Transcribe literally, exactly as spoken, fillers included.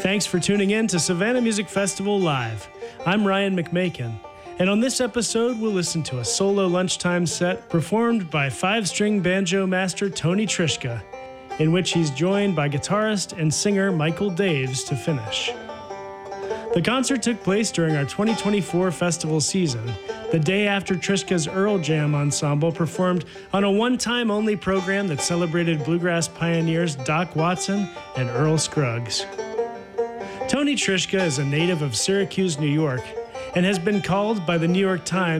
Thanks for tuning in to Savannah Music Festival Live. I'm Ryan McMakin, and on this episode, we'll listen to a solo lunchtime set performed by five-string banjo master Tony Trischka, in which he's joined by guitarist and singer Michael Daves to finish. The concert took place during our twenty twenty-four festival season, the day after Trischka's Earl Jam Ensemble performed on a one-time-only program that celebrated bluegrass pioneers Doc Watson and Earl Scruggs. Tony Trischka is a native of Syracuse, New York, and has been called by the New York Times